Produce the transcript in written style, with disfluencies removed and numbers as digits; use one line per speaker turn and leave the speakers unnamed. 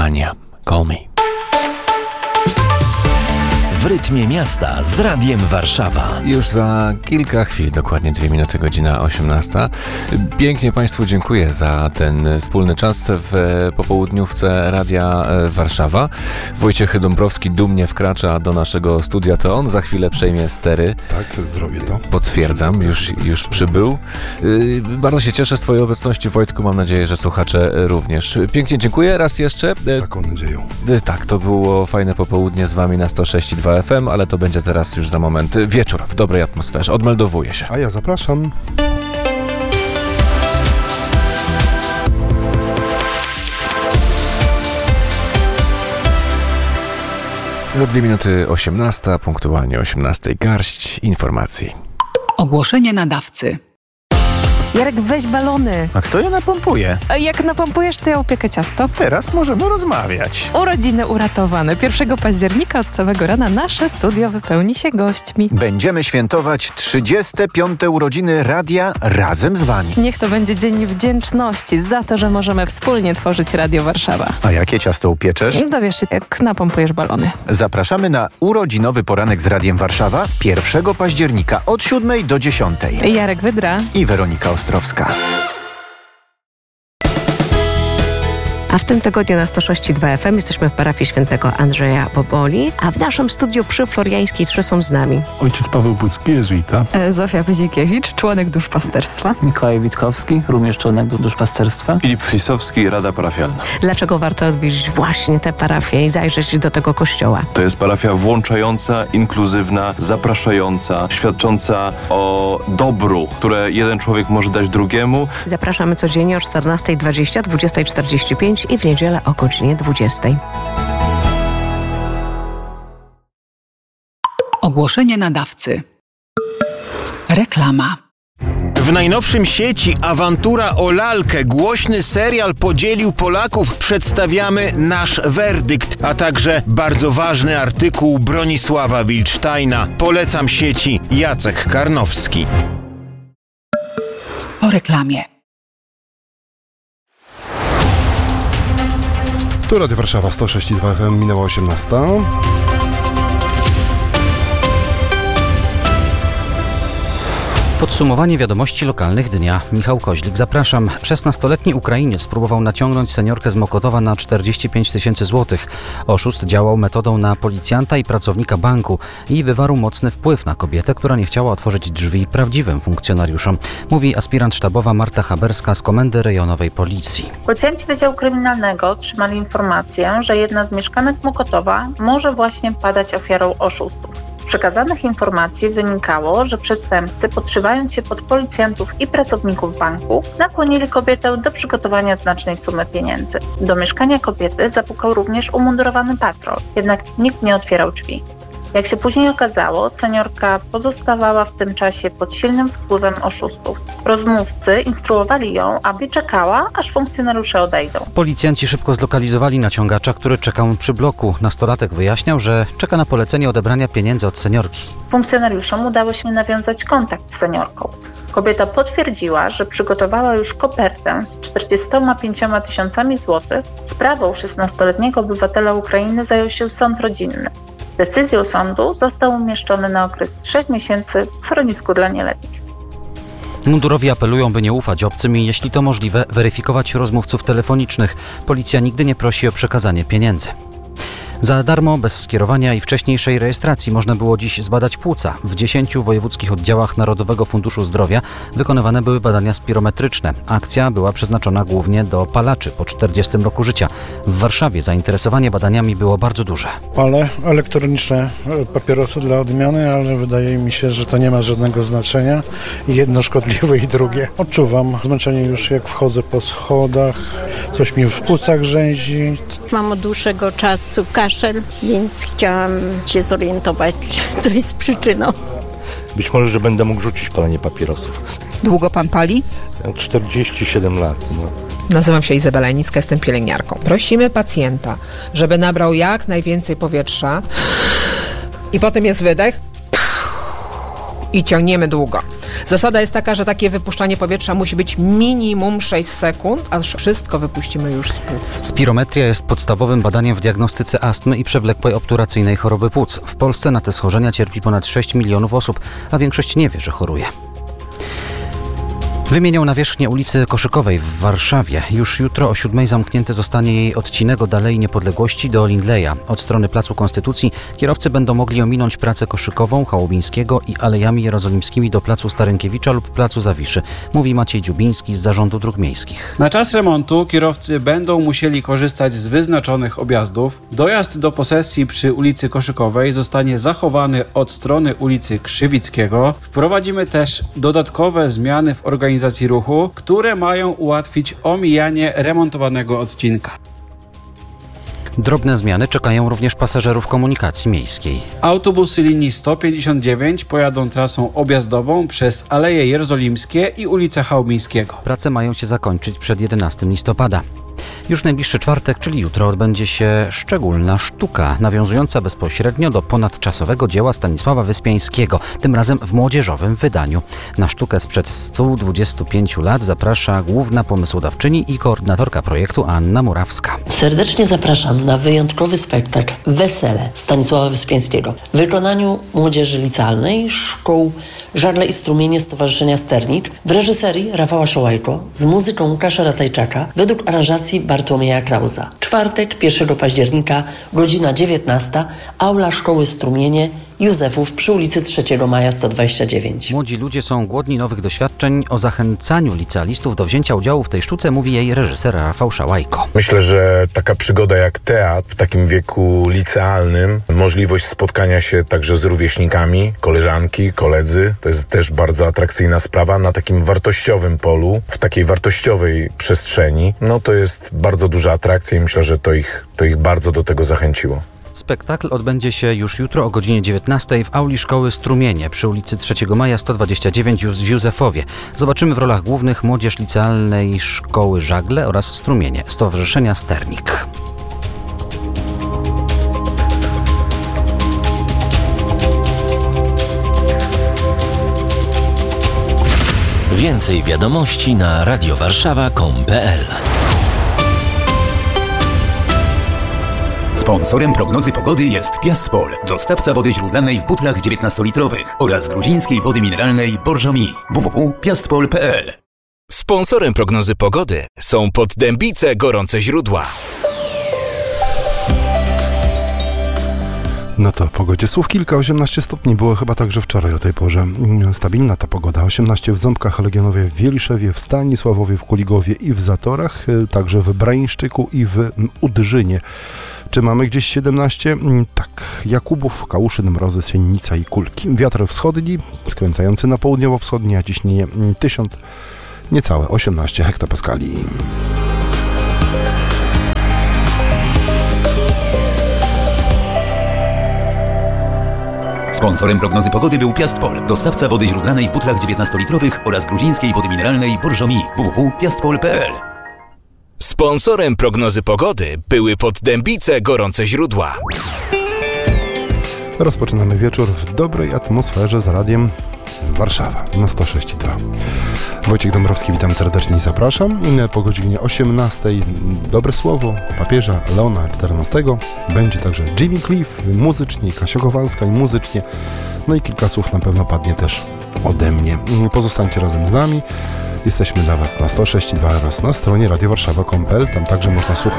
Ania, Call Me.
W rytmie miasta z Radiem Warszawa.
Już za kilka chwil, dokładnie 2 minuty, godzina 18. Pięknie Państwu dziękuję za ten wspólny czas w popołudniówce Radia Warszawa. Wojciech Dąbrowski dumnie wkracza do naszego studia, to on za chwilę przejmie stery.
Tak, zrobię to.
Potwierdzam, już przybył. Bardzo się cieszę z Twojej obecności, Wojtku, mam nadzieję, że słuchacze również. Pięknie dziękuję raz jeszcze.
Z taką nadzieją.
Tak, to było fajne popołudnie z Wami na 106,2 FM, ale to będzie teraz już za moment wieczór w dobrej atmosferze. Odmeldowuję się.
A ja zapraszam.
Za 2 minuty 18, punktualnie 18, garść informacji.
Ogłoszenie nadawcy.
Jarek, weź balony.
A kto je napompuje?
A jak napompujesz, to ja upiekę ciasto.
Teraz możemy rozmawiać.
Urodziny uratowane. 1 października od samego rana nasze studio wypełni się gośćmi.
Będziemy świętować 35. urodziny radia razem z Wami.
Niech to będzie dzień wdzięczności za to, że możemy wspólnie tworzyć Radio Warszawa.
A jakie ciasto upieczesz?
Dowiesz się, jak napompujesz balony.
Zapraszamy na urodzinowy poranek z Radiem Warszawa 1 października od 7 do 10.
Jarek Wydra
I Weronika Ostrowska.
A w tym tygodniu na 106,2 FM jesteśmy w parafii świętego Andrzeja Boboli, a w naszym studiu przy Floriańskiej 3 są z nami
ojciec Paweł Pucki, jezuita.
Zofia Pyzikiewicz, członek duszpasterstwa.
Mikołaj Witkowski, również członek duszpasterstwa.
Filip Flisowski, Rada Parafialna.
Dlaczego warto odwiedzić właśnie tę parafię i zajrzeć do tego kościoła?
To jest parafia włączająca, inkluzywna, zapraszająca, świadcząca o dobru, które jeden człowiek może dać drugiemu.
Zapraszamy codziennie o 14:20, 20:45 i w niedzielę o godzinie 20:00.
Ogłoszenie nadawcy. Reklama.
W najnowszym sieci Awantura o lalkę głośny serial podzielił Polaków. Przedstawiamy nasz werdykt, a także bardzo ważny artykuł Bronisława Wilcztajna. Polecam sieci Jacek Karnowski.
Po reklamie.
Tu Radio Warszawa 106,2 FM, minęła 18.
Podsumowanie wiadomości lokalnych dnia. Michał Koźlik, zapraszam. 16-letni Ukrainiec spróbował naciągnąć seniorkę z Mokotowa na 45 000 złotych. Oszust działał metodą na policjanta i pracownika banku i wywarł mocny wpływ na kobietę, która nie chciała otworzyć drzwi prawdziwym funkcjonariuszom. Mówi aspirant sztabowa Marta Haberska z Komendy Rejonowej Policji.
Policjanci Wydziału Kryminalnego otrzymali informację, że jedna z mieszkanek Mokotowa może właśnie padać ofiarą oszustów. Z przekazanych informacji wynikało, że przestępcy, podszywając się pod policjantów i pracowników banku, nakłonili kobietę do przygotowania znacznej sumy pieniędzy. Do mieszkania kobiety zapukał również umundurowany patrol, jednak nikt nie otwierał drzwi. Jak się później okazało, seniorka pozostawała w tym czasie pod silnym wpływem oszustów. Rozmówcy instruowali ją, aby czekała, aż funkcjonariusze odejdą.
Policjanci szybko zlokalizowali naciągacza, który czekał przy bloku. Nastolatek wyjaśniał, że czeka na polecenie odebrania pieniędzy od seniorki.
Funkcjonariuszom udało się nawiązać kontakt z seniorką. Kobieta potwierdziła, że przygotowała już kopertę z 45 000 złotych. Sprawą 16-letniego obywatela Ukrainy zajął się sąd rodzinny. Decyzją sądu został umieszczony na okres 3 miesięcy w schronisku dla nieletnich.
Mundurowi apelują, by nie ufać obcym i jeśli to możliwe, weryfikować rozmówców telefonicznych. Policja nigdy nie prosi o przekazanie pieniędzy. Za darmo, bez skierowania i wcześniejszej rejestracji można było dziś zbadać płuca. W 10 wojewódzkich oddziałach Narodowego Funduszu Zdrowia wykonywane były badania spirometryczne. Akcja była przeznaczona głównie do palaczy po 40 roku życia. W Warszawie zainteresowanie badaniami było bardzo duże.
Palę elektroniczne papierosy dla odmiany, ale wydaje mi się, że to nie ma żadnego znaczenia. Jedno szkodliwe i drugie. Odczuwam zmęczenie już jak wchodzę po schodach, coś mi w płucach rzęzi.
Mam od dłuższego czasu kaszel, więc chciałam się zorientować, co jest przyczyną.
Być może, że będę mógł rzucić palenie papierosów.
Długo pan pali?
47 lat.
Nazywam się Izabela Niska, jestem pielęgniarką. Prosimy pacjenta, żeby nabrał jak najwięcej powietrza i potem jest wydech i ciągniemy długo. Zasada jest taka, że takie wypuszczanie powietrza musi być minimum 6 sekund, aż wszystko wypuścimy już z płuc.
Spirometria jest podstawowym badaniem w diagnostyce astmy i przewlekłej obturacyjnej choroby płuc. W Polsce na te schorzenia cierpi ponad 6 milionów osób, a większość nie wie, że choruje. Wymienią nawierzchnię ulicy Koszykowej w Warszawie. Już jutro o 7:00 zamknięty zostanie jej odcinek od Alei Niepodległości do Lindleya. Od strony Placu Konstytucji kierowcy będą mogli ominąć Pracę Koszykową, Chałubińskiego i Alejami Jerozolimskimi do Placu Starynkiewicza lub Placu Zawiszy, mówi Maciej Dziubiński z Zarządu Dróg Miejskich.
Na czas remontu kierowcy będą musieli korzystać z wyznaczonych objazdów. Dojazd do posesji przy ulicy Koszykowej zostanie zachowany od strony ulicy Krzywickiego. Wprowadzimy też dodatkowe zmiany w organizacji ruchu, które mają ułatwić omijanie remontowanego odcinka.
Drobne zmiany czekają również pasażerów komunikacji miejskiej.
Autobusy linii 159 pojadą trasą objazdową przez Aleje Jerozolimskie i ulicę Chałubińskiego.
Prace mają się zakończyć przed 11 listopada. Już najbliższy czwartek, czyli jutro, odbędzie się szczególna sztuka, nawiązująca bezpośrednio do ponadczasowego dzieła Stanisława Wyspiańskiego, tym razem w młodzieżowym wydaniu. Na sztukę sprzed 125 lat zaprasza główna pomysłodawczyni i koordynatorka projektu Anna Murawska.
Serdecznie zapraszam na wyjątkowy spektakl Wesele Stanisława Wyspiańskiego w wykonaniu młodzieży licealnej szkół Żagle i Strumienie Stowarzyszenia Sternik w reżyserii Rafała Szołajko z muzyką Łukasza Ratajczaka według aranżacji Bartłomieja Krauza. Czwartek, 1 października, godzina 19, aula Szkoły Strumienie Józefów przy ulicy 3 Maja 129.
Młodzi ludzie są głodni nowych doświadczeń. O zachęcaniu licealistów do wzięcia udziału w tej sztuce mówi jej reżyser Rafał Szałajko.
Myślę, że taka przygoda jak teatr w takim wieku licealnym, możliwość spotkania się także z rówieśnikami, koleżanki, koledzy, to jest też bardzo atrakcyjna sprawa na takim wartościowym polu, w takiej wartościowej przestrzeni. No to jest bardzo duża atrakcja i myślę, że to ich bardzo do tego zachęciło.
Spektakl odbędzie się już jutro o godzinie 19 w auli Szkoły Strumienie przy ulicy 3 Maja 129 w Józefowie. Zobaczymy w rolach głównych młodzież licealnej Szkoły Żagle oraz Strumienie Stowarzyszenia Sternik.
Więcej wiadomości na radiowarszawa.com.pl.
Sponsorem prognozy pogody jest Piastpol, dostawca wody źródlanej w butlach 19-litrowych oraz gruzińskiej wody mineralnej Borżomi. www.piastpol.pl.
Sponsorem prognozy pogody są Poddębice Gorące Źródła.
No to pogodzie słów kilka, 18 stopni było chyba także wczoraj o tej porze. Stabilna ta pogoda, 18 w Ząbkach, Legionowie w Wieliszewie, w Stanisławowie, w Kuligowie i w Zatorach, także w Brańszczyku i w Udrzynie. Czy mamy gdzieś 17? Tak. Jakubów, Kałuszyn, Mrozy, Siennica i Kulki. Wiatr wschodni, skręcający na południowo-wschodnie, a ciśnienie 1000, niecałe 18 hektopaskali.
Sponsorem prognozy pogody był Piastpol, dostawca wody źródlanej w butlach 19-litrowych oraz gruzińskiej wody mineralnej Borżomi. www.piastpol.pl.
Sponsorem prognozy pogody były Poddębice Gorące Źródła.
Rozpoczynamy wieczór w dobrej atmosferze z radiem Warszawa na 106,2. Wojciech Dąbrowski, witam serdecznie i zapraszam. Po godzinie 18 dobre słowo papieża Leona XIV. Będzie także Jimmy Cliff muzycznie, Kasia Kowalska i muzycznie. No i kilka słów na pewno padnie też ode mnie. Pozostańcie razem z nami. Jesteśmy dla Was na 106,2 oraz na stronie radiowarszawa.com.pl. Tam także można słuchać